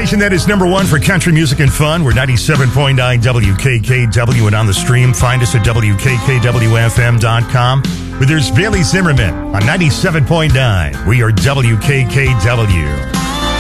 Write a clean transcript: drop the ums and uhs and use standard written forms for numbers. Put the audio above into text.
station that is number one for country music and fun. We're 97.9 WKKW, and on the stream, find us at WKKWFM.com. But there's Bailey Zimmerman on 97.9. We are WKKW.